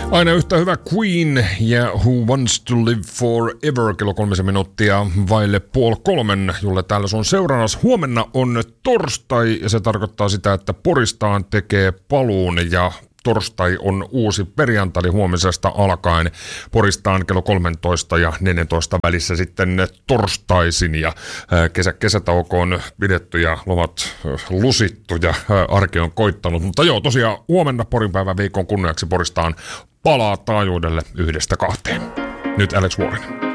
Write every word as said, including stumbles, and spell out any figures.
Aina yhtä hyvä Queen ja Who Wants to Live Forever, kello kolmisen minuuttia vaille puoli kolmen. Julle täällä sun seurannassa. Huomenna on torstai ja se tarkoittaa sitä, että Poristaan tekee paluun ja torstai on uusi perjantai huomisesta alkaen. Poristaan kello kolmetoista ja neljätoista välissä sitten torstaisin ja kesä, kesätauko on pidetty ja lomat lusittu ja arki on koittanut. Mutta joo, tosiaan huomenna Porin päivän viikon kunniaksi Poristaan palaa taajuudelle yhdestä kahteen. Nyt Alex Warren.